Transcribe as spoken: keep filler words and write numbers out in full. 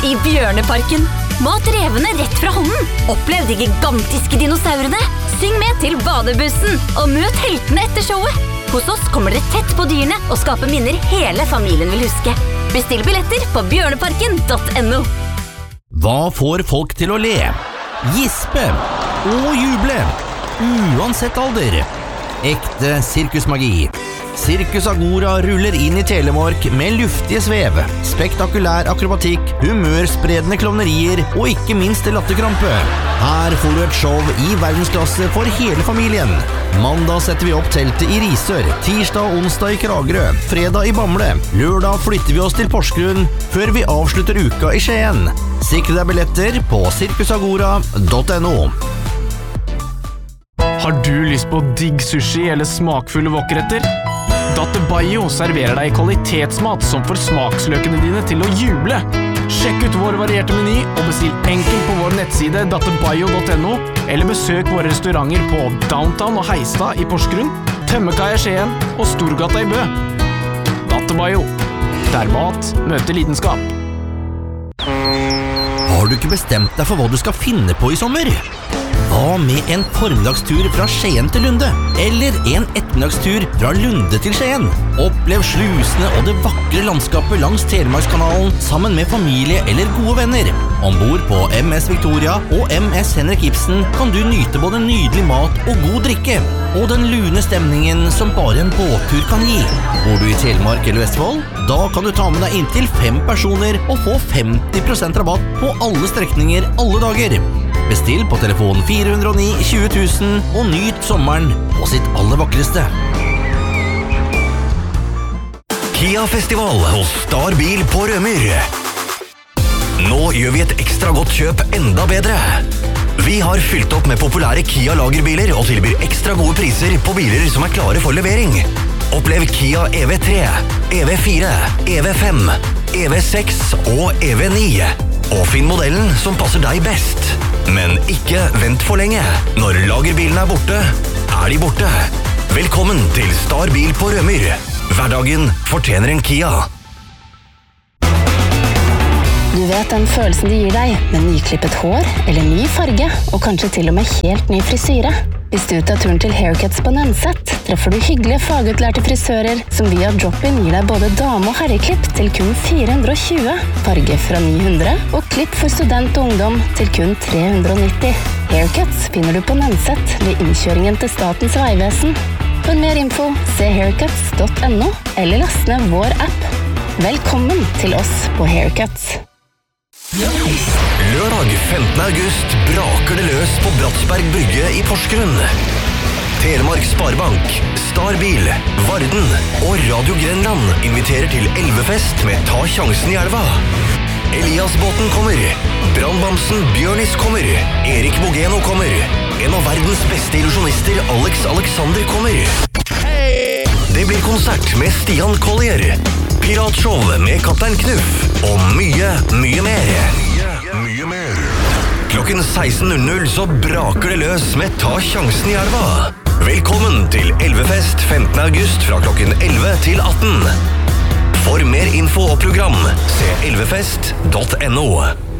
i Bjørneparken. Mat revene rett fra hånden. Opplev de gigantiske dinosaurene. Syng med til badebussen, og møt heltene etter showet. Hos oss kommer dere tett på dyrene og skaper minner hele familien vil huske. Bestill billetter på bjørneparken punktum no. Hva får folk til å le, gispe og juble, uansett alder? Ekte sirkusmagi. Sirkus Agora ruller inn i Telemark med luftige svev, spektakulær akrobatikk, humørspredende klovnerier og ikke minst latterkrampe. Her får du et show i verdensklasse for hele familien. Mandag setter vi opp teltet i Risør, tirsdag og onsdag i Kragerø, fredag i Bamble, lørdag flytter vi oss til Porsgrunn, før vi avslutter uka i Skien. Sikre deg billetter på sirkusagora punktum no. Har du lyst på digg sushi eller smakfulle wokretter? Datte Bayo serverer deg kvalitetsmat som får smaksløkene dine til å juble. Sjekk ut vår varierte meny og bestill enkelt på vår nettside datte bayo punktum no eller besøk våre restauranter på Downtown og Heistad i Porsgrunn, Tømmekaia i Skien og Storgata i Bø. Datte Bayo, der mat møter lidenskap. Har du ikke bestemt deg for hva du skal finne på i sommer? Hva med en formiddagstur fra Skien til Lunde? Eller en ettermiddagstur fra Lunde til Skien? Opplev slusene og det vakre landskapet langs Telemarkskanalen sammen med familie eller gode venner. Ombord på M S Victoria og M S Henrik Ibsen kan du nyte både nydelig mat og god drikke, og den lune stemningen som bare en båttur kan gi. Bor du i Telemark eller Vestfold? Da kan du ta med deg inntil fem personer og få femti prosent rabatt på alle strekninger alle dager. Bestill på telefon fire null ni tjue tusen og nyt sommeren på sitt aller vakreste. Kia-festival hos Star Bil på Rømyr. Nå gjør vi et ekstra godt kjøp enda bedre. Vi har fylt opp med populære Kia-lagerbiler og tilbyr ekstra gode priser på biler som er klare for levering. Opplev Kia E V tre, E V fire, E V fem, E V seks og E V ni. Og finn modellen som passer deg best. Men ikke vent for lenge. Når lagerbilen er borte, er de borte. Velkommen til Star Bil på Rømyr. Hverdagen fortjener en Kia. Du vet den følelsen det gir deg med nyklippet hår eller ny farge, og kanskje til og med helt ny frisyre. Hvis du tar turen til Haircuts på Nenset, treffer du hyggelige fagutlærte frisører som via drop-in gir deg både dame- og herreklipp til kun fire hundre og tjue, farge fra ni hundre og klipp for student og ungdom til kun tre hundre og nitti. Haircuts finner du på Nenset ved innkjøringen til Statens Vegvesen. For mer info, se haircuts punktum no eller last ned vår app. Velkommen til oss på Haircuts. Lørdag femtende august braker det løs på Bratsberg Brygge i Porsgrunn. Telemark Sparebank, Star Bil, Varden og Radio Grenland inviterer til elvefest med Ta sjansen i elva. Eliasbåten kommer, Brandbamsen Bjørnis kommer, Erik Bogeno kommer, en av verdens beste illusjonister Alex Alexander kommer. Det blir konsert med Stian Collier, piratshow med Kaptein Knuff og mye, mye mer. Mye, mye mer. Klokken seksten null null så braker det løs med Ta sjansen i elva. Velkommen til elvefest femtende august fra klokken elleve til atten. For mer info og program, se elvefest punktum no.